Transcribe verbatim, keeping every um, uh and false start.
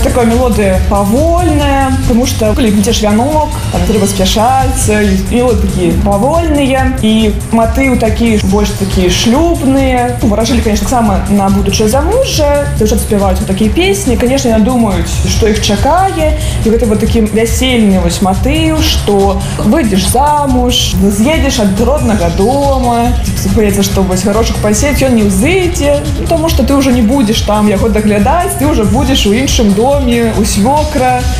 такая мелодия павольная, потому что кліпнеш вянок, там трэба спяшацца, і мелодыі такія павольныя, і матыў такі больш такія шлюбныя. Выражалі, конечно, таксама на будучае замужжа, дзяўчаты спяваюць вот такія песні, конечно, яны думаюць, што іх чакае, і гэта вот такі вясельны вось матыў, што выйдзеш замуж, з'едзеш ад роднага дома, спаецца, што вось гарошак пасець, ён не ўзыдзе, тому што ты ўжо не будзеш там яго даглядаць, ты ўжо будзеш у іншым доме, у свёкра.